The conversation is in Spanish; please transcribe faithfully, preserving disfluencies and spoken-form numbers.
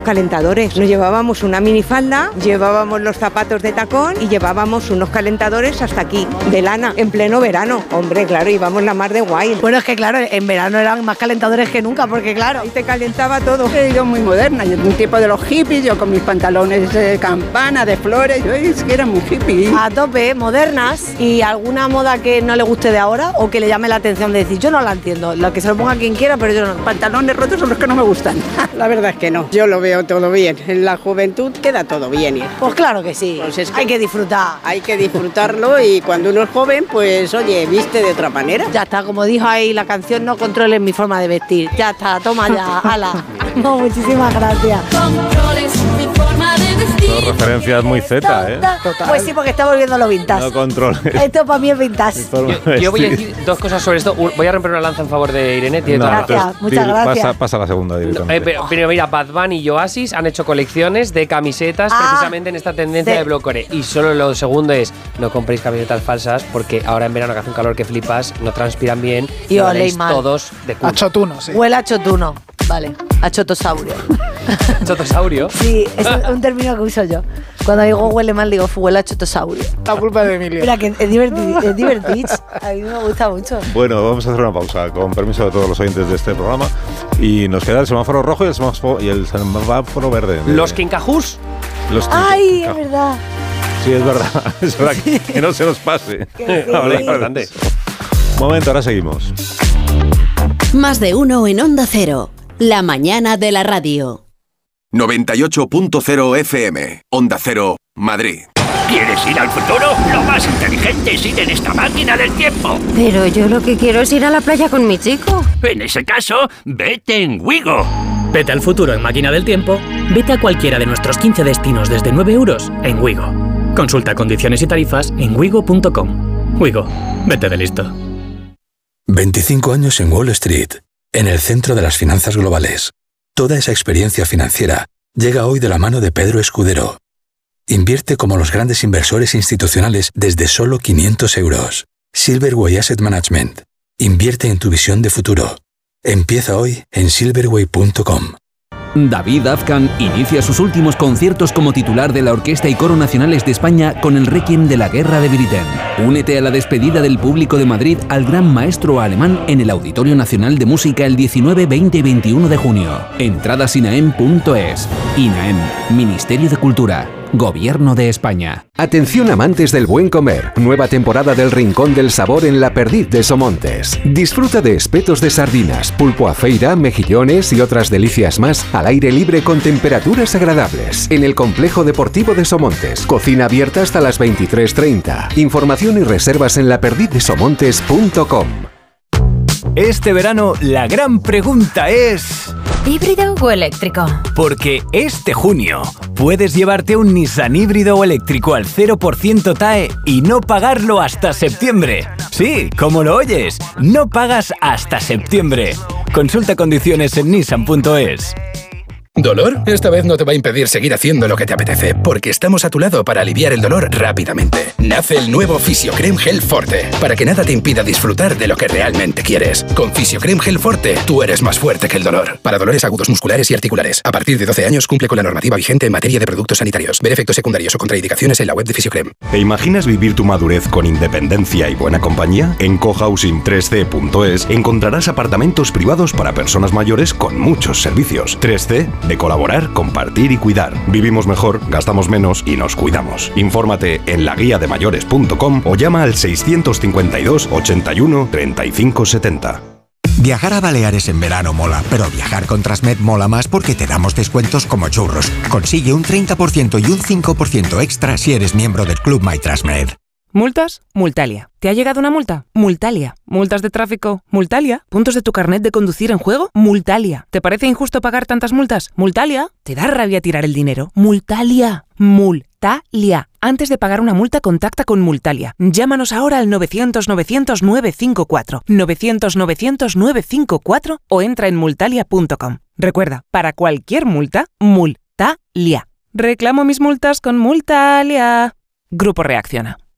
Calentadores. Nos llevábamos una minifalda, llevábamos los zapatos de tacón y llevábamos unos calentadores hasta aquí, de lana, en pleno verano. Hombre, claro, íbamos la mar de guay. Bueno, es que claro, en verano eran más calentadores que nunca, porque claro, y te calentaba todo. Yo muy moderna, yo un tipo de los hippies, yo con mis pantalones de campana, de flores, yo es que era muy hippie. A tope, modernas. ¿Y alguna moda que no le guste de ahora o que le llame la atención de decir, yo no la entiendo, lo que se lo ponga quien quiera, pero yo no? Pantalones rotos son los que no me gustan. La verdad es que no, yo lo veo todo bien. En la juventud queda todo bien. ¿eh? Pues claro que sí, pues es que hay que disfrutar. Hay que disfrutarlo y cuando uno es joven, pues oye, viste de otra manera. Ya está, como dijo ahí la canción, no controles mi forma de vestir. Ya está, toma ya, ala. No, muchísimas gracias. Controles mi forma de vestir. Son referencias muy Z, ¿eh? Total. Pues sí, porque está volviendo lo vintage. No controles. Esto para mí es vintage. Yo, yo voy a decir dos cosas sobre esto. Voy a romper una lanza en favor de Irene. Tiene No, toda la gracias, razón. muchas gracias. Pasa, pasa la segunda directamente. Eh, pero, pero mira, Bad Bunny y Oasis han hecho colecciones de camisetas Ah, precisamente en esta tendencia sí. de blocore. Y solo lo segundo es, no compréis camisetas falsas porque ahora en verano que hace un calor que flipas, no transpiran bien Y y oléis oléis mal. todos de culo. A chotuno, sí. Huele a chotuno. Vale, a chotosaurio. Chotosaurio. Sí, es un término que uso yo. Cuando digo huele mal, digo huele a chotosaurio. La culpa de Emilio. Mira, que es divertido. Es divertido. A mí me gusta mucho. Bueno, vamos a hacer una pausa, con permiso de todos los oyentes de este programa. Y nos queda el semáforo rojo y el semáforo, y el semáforo verde. Los quincajús. Los Ay, quincajús. es verdad. Sí, es verdad. Es verdad que, que no se nos pase. Que sí. Habla importante. Momento, ahora seguimos. Más de uno en Onda Cero. La mañana de la radio. noventa y ocho punto cero F M. Onda Cero, Madrid. ¿Quieres ir al futuro? Lo más inteligente es ir en esta máquina del tiempo. Pero yo lo que quiero es ir a la playa con mi chico. En ese caso, vete en Wigo. Vete al futuro en Máquina del Tiempo. Vete a cualquiera de nuestros quince destinos desde nueve euros en Wigo. Consulta condiciones y tarifas en wigo punto com. Wigo, vete de listo. veinticinco años en Wall Street, en el centro de las finanzas globales. Toda esa experiencia financiera llega hoy de la mano de Pedro Escudero. Invierte como los grandes inversores institucionales desde solo quinientos euros. Silverway Asset Management. Invierte en tu visión de futuro. Empieza hoy en silverway punto com. David Azcan inicia sus últimos conciertos como titular de la Orquesta y Coro Nacionales de España con el Requiem de la Guerra de Britain. Únete a la despedida del público de Madrid al gran maestro alemán en el Auditorio Nacional de Música el diecinueve, veinte y veintiuno de junio. Entradas inaem punto es. INAEM, Ministerio de Cultura. Gobierno de España. Atención amantes del buen comer. Nueva temporada del Rincón del Sabor en La Perdiz de Somontes. Disfruta de espetos de sardinas, pulpo a feira, mejillones y otras delicias más al aire libre con temperaturas agradables. En el Complejo Deportivo de Somontes. Cocina abierta hasta las veintitrés treinta. Información y reservas en la perdiz de somontes punto com. Este verano la gran pregunta es... ¿híbrido o eléctrico? Porque este junio puedes llevarte un Nissan híbrido o eléctrico al cero por ciento T A E y no pagarlo hasta septiembre. Sí, como lo oyes, no pagas hasta septiembre. Consulta condiciones en nissan punto es. ¿Dolor? Esta vez no te va a impedir seguir haciendo lo que te apetece, porque estamos a tu lado para aliviar el dolor rápidamente. Nace el nuevo Fisiocrem Gel Forte, para que nada te impida disfrutar de lo que realmente quieres. Con Fisiocrem Gel Forte, tú eres más fuerte que el dolor. Para dolores agudos musculares y articulares. A partir de doce años cumple con la normativa vigente en materia de productos sanitarios. Ver efectos secundarios o contraindicaciones en la web de Fisiocrem. ¿Te imaginas vivir tu madurez con independencia y buena compañía? En cohousing tres c punto es encontrarás apartamentos privados para personas mayores con muchos servicios. tres C de colaborar, compartir y cuidar. Vivimos mejor, gastamos menos y nos cuidamos. Infórmate en la guía de mayores punto com o llama al seiscientos cincuenta y dos, ochenta y uno, treinta y cinco setenta. Viajar a Baleares en verano mola, pero viajar con Transmed mola más porque te damos descuentos como churros. Consigue un treinta por ciento y un cinco por ciento extra si eres miembro del Club MyTransmed. ¿Multas? Multalia. ¿Te ha llegado una multa? Multalia. ¿Multas de tráfico? Multalia. ¿Puntos de tu carnet de conducir en juego? Multalia. ¿Te parece injusto pagar tantas multas? Multalia. ¿Te da rabia tirar el dinero? Multalia. Multalia. Antes de pagar una multa, contacta con Multalia. Llámanos ahora al novecientos, novecientos, novecientos cincuenta y cuatro, novecientos, novecientos, novecientos cincuenta y cuatro o entra en multalia punto com. Recuerda, para cualquier multa, Multalia. Reclamo mis multas con Multalia. Grupo Reacciona.